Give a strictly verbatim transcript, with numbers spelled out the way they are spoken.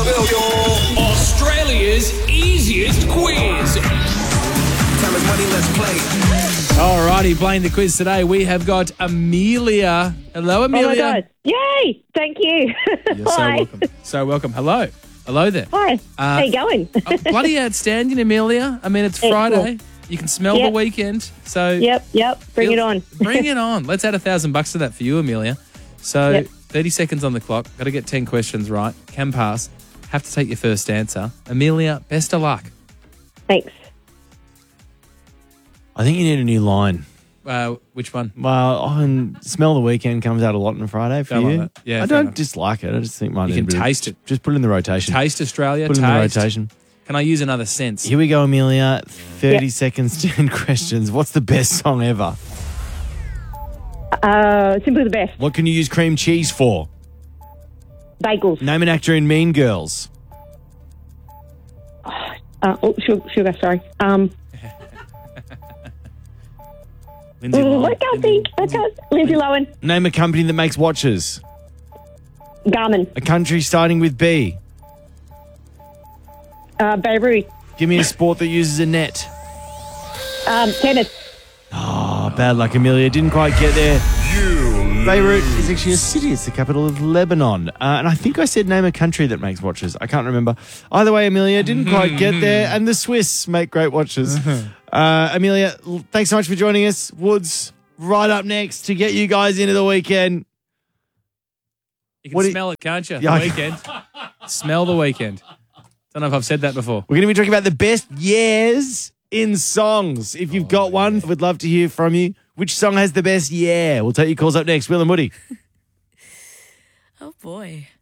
Australia's easiest quiz. Time is money, let's play. All righty, playing the quiz today, we have got Amelia. Hello, Amelia. Oh, my God. Yay. Thank you. You're so Hi. welcome. So welcome. Hello. Hello there. Hi. Uh, How you going? Oh, bloody outstanding, Amelia. I mean, it's Friday. Excellent. You can smell Yep. the weekend. So Yep, yep. Bring feel- it on. Bring it on. Let's add a thousand bucks to that for you, Amelia. So Yep. thirty seconds on the clock. Got to get ten questions right. Can pass. Have to take your first answer. Amelia, best of luck. Thanks. I think you need a new line. Uh, which one? Well, I can smell the weekend comes out a lot on Friday for Don't like you. that. Yeah, I fair don't enough. dislike it. I just think mine You need can a bit of- taste it. Just put it in the rotation. Taste Australia. Put it taste. in the rotation. Can I use another sense? Here we go, Amelia. thirty Yep. seconds, ten questions. What's the best song ever? Uh, simply the best. What can you use cream cheese for? Bagels. Name an actor in Mean Girls. Uh, oh, sugar, sugar, sorry. Um, Lindsay oh, Lohan. I can't think. I can't. Lindsay Lohan. Name a company that makes watches. Garmin. A country starting with B. Uh, Beirut. Give me a sport that uses a net. Um, tennis. Oh, bad luck, Amelia. Didn't quite get there. Beirut is actually a city. It's the capital of Lebanon. Uh, and I think I said name a country that makes watches. I can't remember. Either way, Amelia didn't quite get there. And the Swiss make great watches. Uh, Amelia, l- thanks so much for joining us. Woods, right up next to get you guys into the weekend. You can What do you- smell it, can't you? Yeah, I- The weekend. Smell the weekend. Don't know if I've said that before. We're going to be talking about the best yeahs in songs. If you've got one, we'd love to hear from you. Which song has the best yeah? We'll take your calls up next. Will and Woody. Oh, boy.